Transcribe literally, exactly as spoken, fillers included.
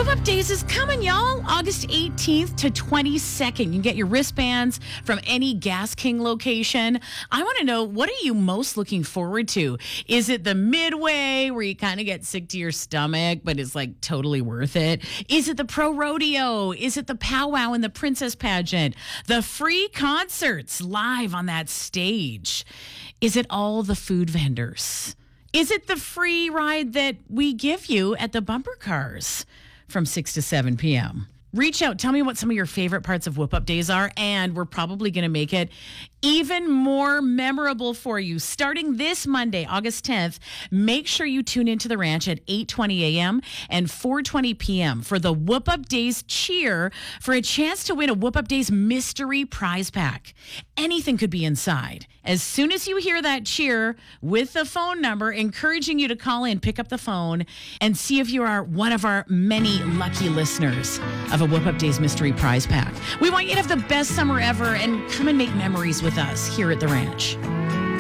Whip Up Days is coming, y'all. August eighteenth to twenty-second. You can get your wristbands from any Gas King location. I want to know, what are you most looking forward to? Is it the midway where you kind of get sick to your stomach, but it's like totally worth it? Is it the pro rodeo? Is it the powwow and the princess pageant? The free concerts live on that stage? Is it all the food vendors? Is it the free ride that we give you at the bumper cars from six to seven p.m.? Reach out. Tell me what some of your favorite parts of Whip Up Days are, and we're probably going to make it even more memorable for you. Starting this Monday, August tenth, make sure you tune into the ranch at eight twenty a.m. and four twenty p.m. for the Whip Up Days cheer for a chance to win a Whip Up Days mystery prize pack. Anything could be inside. As soon as you hear that cheer with the phone number, encouraging you to call in, pick up the phone, and see if you are one of our many lucky listeners of a Whip Up Days mystery prize pack. We want you to have the best summer ever and come and make memories with us here at the ranch.